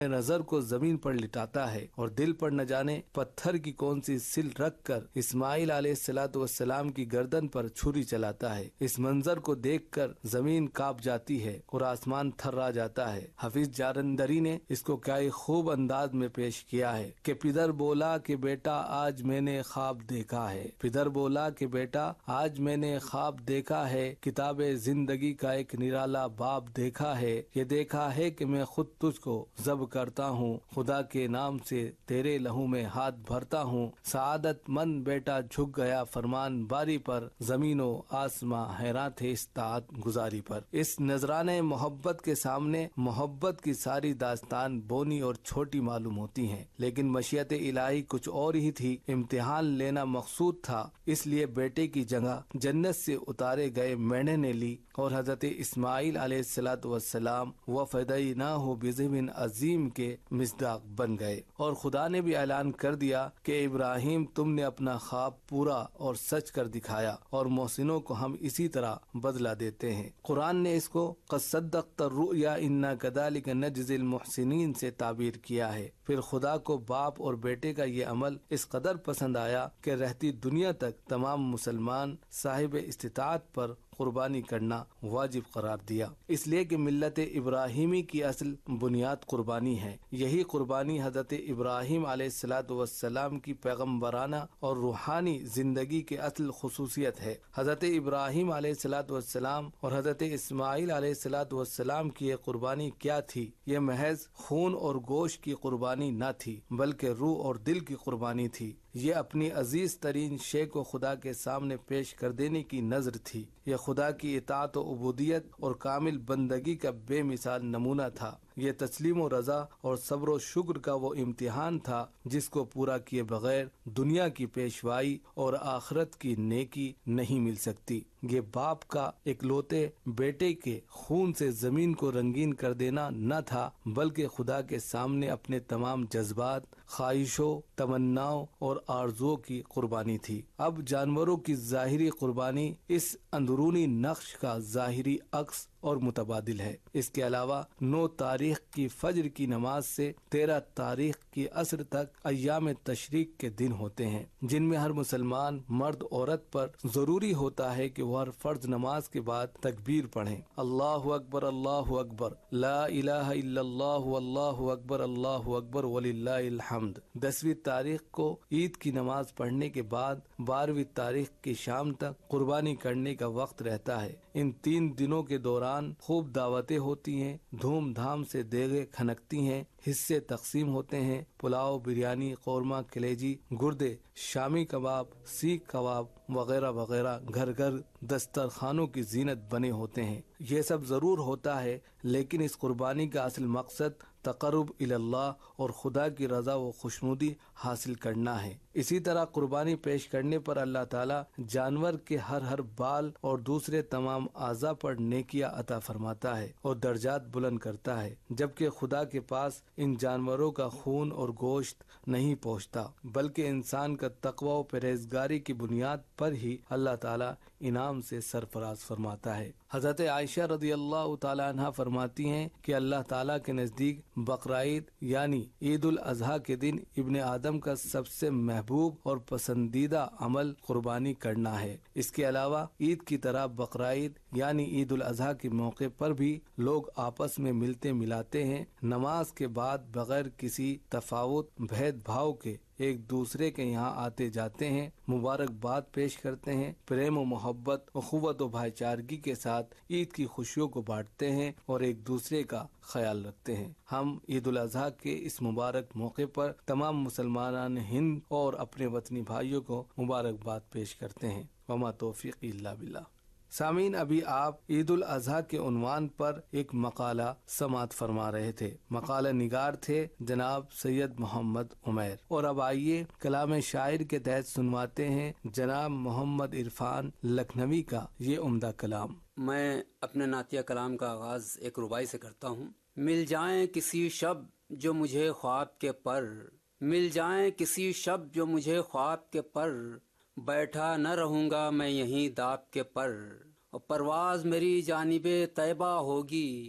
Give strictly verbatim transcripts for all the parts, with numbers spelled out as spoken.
نظر کو زمین پر لٹاتا ہے اور دل پر نہ جانے پتھر کی کون سی سل رکھ کر اسماعیل علیہ الصلوۃ والسلام کی گردن پر چھری چلاتا ہے۔ اس منظر کو دیکھ کر زمین کانپ جاتی ہے اور آسمان تھرا جاتا ہے۔ حافظ جالندھری نے اس کو کیا خوب انداز میں پیش کیا ہے کہ پدر بولا کہ بیٹا آج میں نے خواب دیکھا ہے، پدر بولا کہ بیٹا آج میں نے خواب دیکھا ہے، کتاب زندگی کا ایک نرالا باب دیکھا ہے، یہ دیکھا ہے کہ میں خود تجھ کو ضبط کرتا ہوں، خدا کے نام سے تیرے لہو میں ہاتھ بھرتا ہوں، سعادت مند بیٹا جھک گیا فرمان باری پر، زمین و آسماں حیران تھے اس طاعت گزاری پر۔ اس نذرانے محبت کے سامنے محبت کی ساری داستان بونی اور چھوٹی معلوم ہوتی ہیں، لیکن مشیت الہی کچھ اور ہی تھی۔ امتحان لینا مقصود تھا، اس لیے بیٹے کی جگہ جنت سے اتارے گئے مینڈے نے لی اور حضرت اسماعیل علیہ الصلوۃ والسلام وفدیناہ بذبح عظیم کے مصداق بن گئے، اور خدا نے بھی اعلان کر دیا کہ ابراہیم تم نے اپنا خواب پورا اور سچ کر دکھایا، اور محسنوں کو ہم اسی طرح بدلہ دیتے ہیں۔ قرآن نے اس کو قد صدقت الرؤیا انا کذلک نجزی المحسنین سے تعبیر کیا ہے۔ پھر خدا کو باپ اور بیٹے کا یہ عمل اس قدر پسند آیا کہ رہتی دنیا تک تمام مسلمان صاحب استطاعت پر قربانی کرنا واجب قرار دیا، اس لیے کہ ملت ابراہیمی کی اصل بنیاد قربانی ہے۔ یہی قربانی حضرت ابراہیم علیہ الصلوۃ والسلام کی پیغمبرانہ اور روحانی زندگی کی اصل خصوصیت ہے۔ حضرت ابراہیم علیہ الصلوۃ والسلام اور حضرت اسماعیل علیہ الصلوۃ والسلام کی یہ قربانی کیا تھی؟ یہ محض خون اور گوشت کی قربانی نہ تھی، بلکہ روح اور دل کی قربانی تھی۔ یہ اپنی عزیز ترین شے کو خدا کے سامنے پیش کر دینے کی نذر تھی۔ یہ خدا کی اطاعت و عبودیت اور کامل بندگی کا بے مثال نمونہ تھا۔ یہ تسلیم و رضا اور صبر و شکر کا وہ امتحان تھا جس کو پورا کیے بغیر دنیا کی پیشوائی اور آخرت کی نیکی نہیں مل سکتی۔ یہ باپ کا اکلوتے بیٹے کے خون سے زمین کو رنگین کر دینا نہ تھا، بلکہ خدا کے سامنے اپنے تمام جذبات، خواہشوں، تمناؤں اور آرزوؤں کی قربانی تھی۔ اب جانوروں کی ظاہری قربانی اس اندرونی نقش کا ظاہری عکس اور متبادل ہے۔ اس کے علاوہ نو تاریخ کی فجر کی نماز سے تیرہ تاریخ کی عصر تک ایام تشریق کے دن ہوتے ہیں، جن میں ہر مسلمان مرد عورت پر ضروری ہوتا ہے کہ وہ ہر فرض نماز کے بعد تکبیر پڑھیں، اللہ اکبر اللہ اکبر لا الہ الا اللہ واللہ اکبر اللہ اکبر وللہ الحمد۔ دسویں تاریخ کو عید کی نماز پڑھنے کے بعد بارہویں تاریخ کی شام تک قربانی کرنے کا وقت رہتا ہے۔ ان تین دنوں کے دوران خوب دعوتیں ہوتی ہیں، دھوم دھام سے دیگیں کھنکتی ہیں، حصے تقسیم ہوتے ہیں، پلاؤ، بریانی، قورمہ، کلیجی، گردے، شامی کباب، سیخ کباب وغیرہ وغیرہ گھر گھر دسترخوانوں کی زینت بنے ہوتے ہیں۔ یہ سب ضرور ہوتا ہے، لیکن اس قربانی کا اصل مقصد تقرب اللہ اور خدا کی رضا و خوشنودی حاصل کرنا ہے۔ اسی طرح قربانی پیش کرنے پر اللہ تعالیٰ جانور کے ہر ہر بال اور دوسرے تمام اعضاء پر نیکیاں عطا فرماتا ہے اور درجات بلند کرتا ہے، جبکہ خدا کے پاس ان جانوروں کا خون اور گوشت نہیں پہنچتا، بلکہ انسان کا تقوی و پرہیزگاری کی بنیاد پر ہی اللہ تعالیٰ انعام سے سرفراز فرماتا ہے۔ حضرت عائشہ رضی اللہ تعالیٰ عنہ فرماتی ہیں کہ اللہ تعالیٰ کے نزدیک بقرعید یعنی عید الاضحیٰ کے دن ابن آدم کا سب سے محبوب اور پسندیدہ عمل قربانی کرنا ہے۔ اس کے علاوہ عید کی طرح بقرعید یعنی عید الاضحیٰ کے موقع پر بھی لوگ آپس میں ملتے ملاتے ہیں، نماز کے بعد بغیر کسی تفاوت بھید بھاؤ کے ایک دوسرے کے یہاں آتے جاتے ہیں، مبارکباد پیش کرتے ہیں، پریم و محبت، اخوت و بھائی چارگی کے ساتھ عید کی خوشیوں کو بانٹتے ہیں اور ایک دوسرے کا خیال رکھتے ہیں۔ ہم عید الاضحیٰ کے اس مبارک موقع پر تمام مسلمانان ہند اور اپنے وطنی بھائیوں کو مبارکباد پیش کرتے ہیں۔ وما توفیق الا باللہ۔ سامعین، ابھی آپ عید الاضحیٰ کے عنوان پر ایک مقالہ سماعت فرما رہے تھے۔ مقالہ نگار تھے جناب سید محمد عمیر، اور اب آئیے کلام شاعر کے تحت سنواتے ہیں جناب محمد عرفان لکھنوی کا یہ عمدہ کلام۔ میں اپنے نعتیہ کلام کا آغاز ایک ربائی سے کرتا ہوں۔ مل جائیں کسی شب جو مجھے خواب کے پر، مل جائیں کسی شب جو مجھے خواب کے پر، بیٹھا نہ رہوں گا میں یہیں داب کے پر، اور پرواز میری جانب طیبہ ہوگی،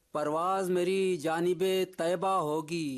پرواز میری جانب طیبہ ہوگی،